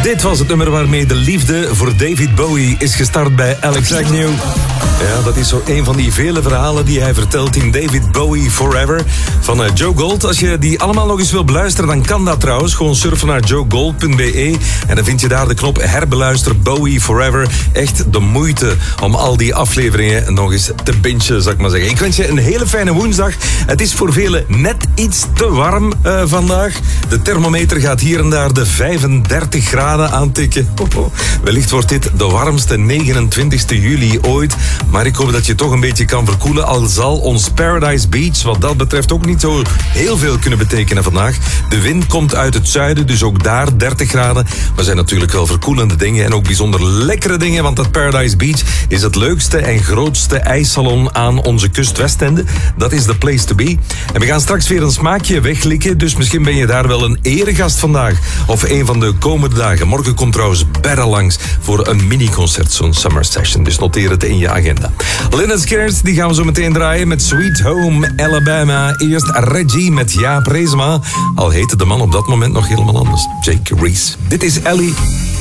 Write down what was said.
Dit was het nummer waarmee de liefde voor David Bowie is gestart bij Alex Agnew. Ja, dat is zo een van die vele verhalen die hij vertelt in David Bowie Forever van Joe Gold. Als je die allemaal nog eens wil beluisteren, dan kan dat trouwens. Gewoon surfen naar joegold.be en dan vind je daar de knop herbeluister Bowie Forever. Echt de moeite om al die afleveringen nog eens te bingen, zou ik maar zeggen. Ik wens je een hele fijne woensdag. Het is voor velen net iets te warm vandaag. De thermometer gaat hier en daar de 35 graden aantikken. Wellicht wordt dit de warmste 29 juli ooit. Maar ik hoop dat je toch een beetje kan verkoelen. Al zal ons Paradise Beach wat dat betreft ook niet zo heel veel kunnen betekenen vandaag. De wind komt uit het zuiden, dus ook daar 30 graden. Maar zijn natuurlijk wel verkoelende dingen en ook bijzonder lekkere dingen. Want dat Paradise Beach is het leukste en grootste ijssalon aan onze kust Westende. Dat is the place to be. En we gaan straks weer een smaakje weglikken. Dus misschien ben je daar wel een eregast vandaag. Of een van de komende dagen. Morgen komt trouwens Berra langs voor een mini-concert, zo'n summer session. Dus noteer het in je agenda. Lynyrd Skynyrd, die gaan we zo meteen draaien met Sweet Home Alabama. Eerst Reggie met Jaap Reesema. Al heette de man op dat moment nog helemaal anders. Jake Reese. Dit is Ellie.